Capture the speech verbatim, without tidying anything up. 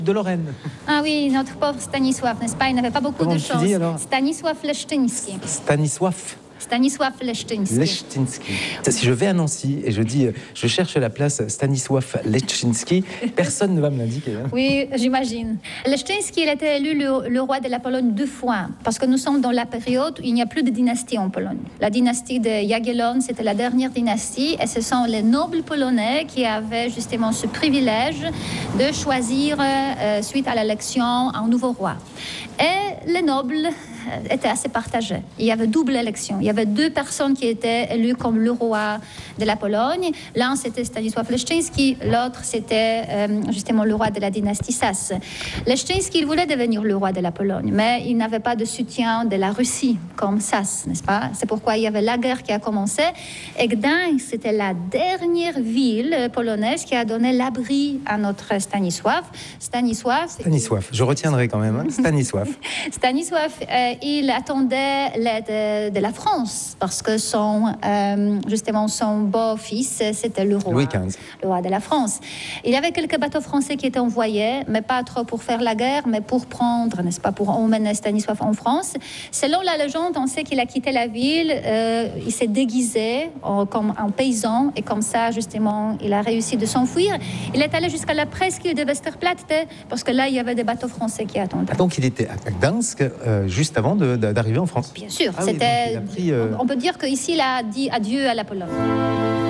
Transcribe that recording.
de Lorraine. Ah oui, notre pauvre Stanisław, n'est-ce pas? Il n'avait pas beaucoup Comment de tu chance. dis, alors Stanisław Leszczyński. Stanisław Stanisław Leszczyński. Leszczyński. Si je vais à Nancy et je dis euh, je cherche la place Stanisław Leszczyński, personne ne va me l'indiquer. Hein. Oui, j'imagine. Leszczyński, il a été élu le, le roi de la Pologne deux fois, parce que nous sommes dans la période où il n'y a plus de dynastie en Pologne. La dynastie de Jagiellon, c'était la dernière dynastie, et ce sont les nobles polonais qui avaient justement ce privilège de choisir, euh, suite à l'élection, un nouveau roi. Et les nobles étaient assez partagés. Il y avait double élection. Il y avait deux personnes qui étaient élues comme le roi de la Pologne. L'un, c'était Stanisław Leszczyński. L'autre, c'était euh, justement le roi de la dynastie Sasse. Leszczyński, il voulait devenir le roi de la Pologne, mais il n'avait pas de soutien de la Russie comme Sasse, n'est-ce pas? C'est pourquoi il y avait la guerre qui a commencé. Et Gdańsk, c'était la dernière ville polonaise qui a donné l'abri à notre Stanisław. Stanisław. Stanisław, je retiendrai quand même. Hein. Stanisław. Stanisław, euh, il attendait l'aide de la France parce que son, euh, justement, son beau-fils, c'était le roi, Louis quinze. le roi de la France. Il y avait quelques bateaux français qui étaient envoyés, mais pas trop pour faire la guerre, mais pour prendre, n'est-ce pas, pour emmener Stanisław en France. Selon la légende, on sait qu'il a quitté la ville, euh, il s'est déguisé en, comme un paysan, et comme ça, justement, il a réussi de s'enfuir. Il est allé jusqu'à la presqu'île de Westerplatte, parce que là, il y avait des bateaux français qui attendaient. Ah, donc il était à Gdańsk euh, juste avant de, de, d'arriver en France. Bien sûr, ah, oui, c'était. il a pris, euh... On peut dire qu'ici, il a dit adieu à la Pologne.